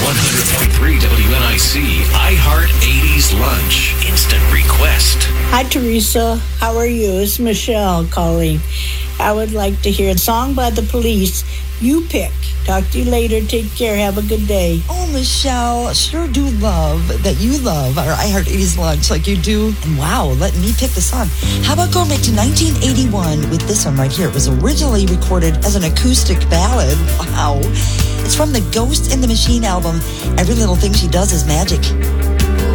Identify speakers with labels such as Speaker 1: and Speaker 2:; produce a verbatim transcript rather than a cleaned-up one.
Speaker 1: one hundred point three W N I C, iHeart eighties Lunch, Instant Request.
Speaker 2: Hi, Teresa. How are you? It's Michelle calling. I would like to hear a song by The Police. You pick. Talk to you later. Take care. Have a good day.
Speaker 3: Oh, Michelle, sure do love that you love our iHeart eighties Lunch like you do. And wow, let me pick the song. How about going back to nineteen eighty-one with this one right here? It was originally recorded as an acoustic ballad. Wow. It's from the Ghost in the Machine album. Every Little Thing She Does Is Magic.